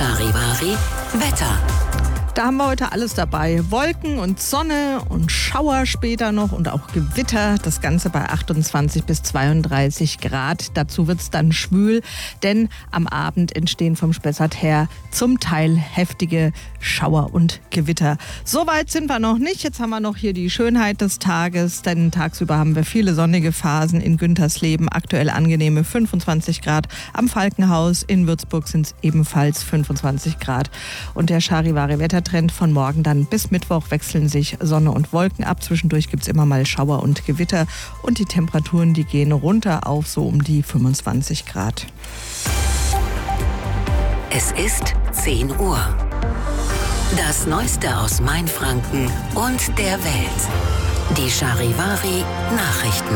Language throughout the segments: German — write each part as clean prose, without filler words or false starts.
Charivari Wetter. Da haben wir heute alles dabei. Wolken und Sonne und Schauer später noch und auch Gewitter. Das Ganze bei 28 bis 32 Grad. Dazu wird es dann schwül, denn am Abend entstehen vom Spessart her zum Teil heftige Schauer und Gewitter. So weit sind wir noch nicht. Jetzt haben wir noch hier die Schönheit des Tages, denn tagsüber haben wir viele sonnige Phasen in Güntersleben. Aktuell angenehme 25 Grad. Am Falkenhaus in Würzburg sind es ebenfalls 25 Grad. Und der Charivari-Wettertrend von morgen dann bis Mittwoch wechseln sich Sonne und Wolken ab. Zwischendurch gibt es immer mal Schauer und Gewitter. Und die Temperaturen, die gehen runter auf so um die 25 Grad. Es ist 10 Uhr. Das Neueste aus Mainfranken und der Welt. Die Charivari Nachrichten.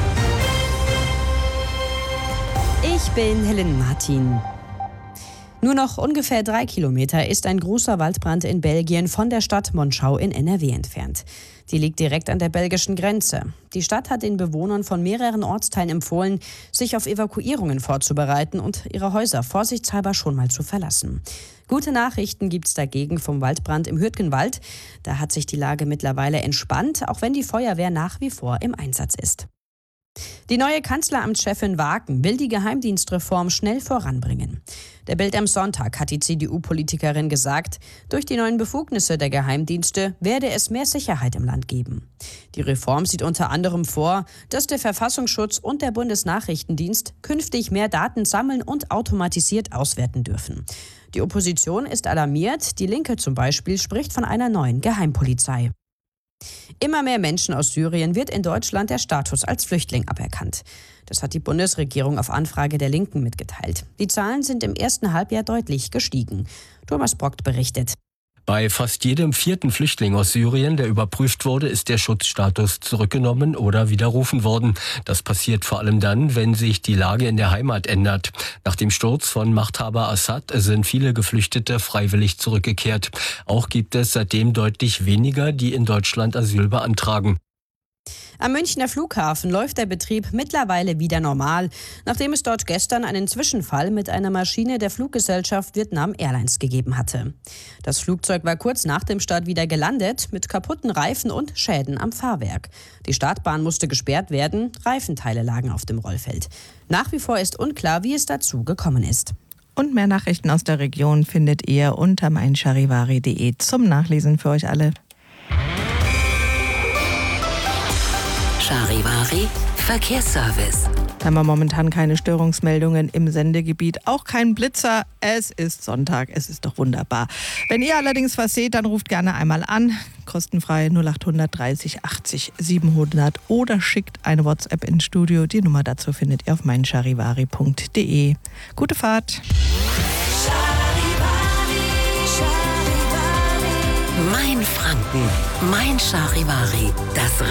Ich bin Helen Martin. Nur noch ungefähr 3 Kilometer ist ein großer Waldbrand in Belgien von der Stadt Monschau in NRW entfernt. Die liegt direkt an der belgischen Grenze. Die Stadt hat den Bewohnern von mehreren Ortsteilen empfohlen, sich auf Evakuierungen vorzubereiten und ihre Häuser vorsichtshalber schon mal zu verlassen. Gute Nachrichten gibt's dagegen vom Waldbrand im Hürtgenwald. Da hat sich die Lage mittlerweile entspannt, auch wenn die Feuerwehr nach wie vor im Einsatz ist. Die neue Kanzleramtschefin Waken will die Geheimdienstreform schnell voranbringen. Der Bild am Sonntag hat die CDU-Politikerin gesagt, durch die neuen Befugnisse der Geheimdienste werde es mehr Sicherheit im Land geben. Die Reform sieht unter anderem vor, dass der Verfassungsschutz und der Bundesnachrichtendienst künftig mehr Daten sammeln und automatisiert auswerten dürfen. Die Opposition ist alarmiert, die Linke zum Beispiel spricht von einer neuen Geheimpolizei. Immer mehr Menschen aus Syrien wird in Deutschland der Status als Flüchtling aberkannt. Das hat die Bundesregierung auf Anfrage der Linken mitgeteilt. Die Zahlen sind im ersten Halbjahr deutlich gestiegen. Thomas Brockt berichtet. Bei fast jedem 4. Flüchtling aus Syrien, der überprüft wurde, ist der Schutzstatus zurückgenommen oder widerrufen worden. Das passiert vor allem dann, wenn sich die Lage in der Heimat ändert. Nach dem Sturz von Machthaber Assad sind viele Geflüchtete freiwillig zurückgekehrt. Auch gibt es seitdem deutlich weniger, die in Deutschland Asyl beantragen. Am Münchner Flughafen läuft der Betrieb mittlerweile wieder normal, nachdem es dort gestern einen Zwischenfall mit einer Maschine der Fluggesellschaft Vietnam Airlines gegeben hatte. Das Flugzeug war kurz nach dem Start wieder gelandet, mit kaputten Reifen und Schäden am Fahrwerk. Die Startbahn musste gesperrt werden, Reifenteile lagen auf dem Rollfeld. Nach wie vor ist unklar, wie es dazu gekommen ist. Und mehr Nachrichten aus der Region findet ihr unter meincharivari.de zum Nachlesen für euch alle. Charivari Verkehrsservice. Da haben wir momentan keine Störungsmeldungen im Sendegebiet, auch kein Blitzer. Es ist Sonntag, es ist doch wunderbar. Wenn ihr allerdings was seht, dann ruft gerne einmal an, kostenfrei 0800 30 80 700 oder schickt eine WhatsApp ins Studio. Die Nummer dazu findet ihr auf meincharivari.de. Gute Fahrt. Mein Franken, mein Charivari, das